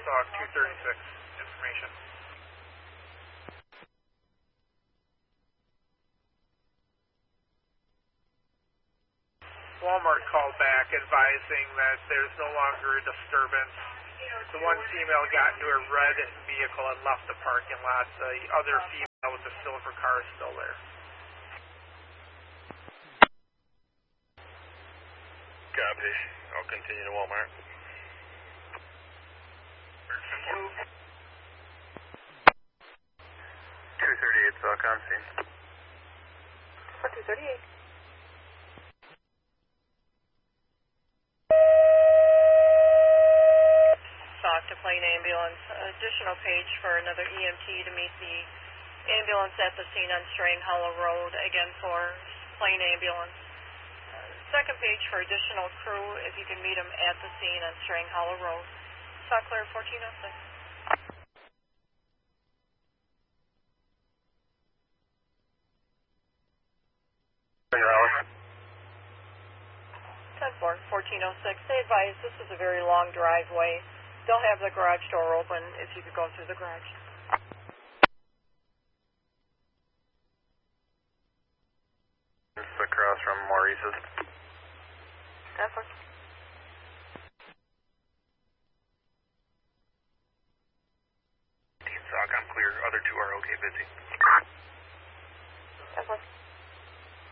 Talk 236, information. Walmart called back advising that there's no longer a disturbance. The one female got into a red vehicle and left the parking lot. The other female with the silver car is still there. Copy. I'll continue to Walmart. 238 Falcon scene. 238. Talk to plane ambulance. Additional page for another EMT to meet the ambulance at the scene on Strang Hollow Road. Again for plane ambulance. Second page for additional crew if you can meet them at the scene on Strang Hollow Road. Talk clear 1406. Your hour. 10-4, 1406. They advise this is a very long driveway. They'll have the garage door open if you could go through the garage. It's across from Maurice's. 10-4. Team Sock, I'm clear. Other two are okay, busy.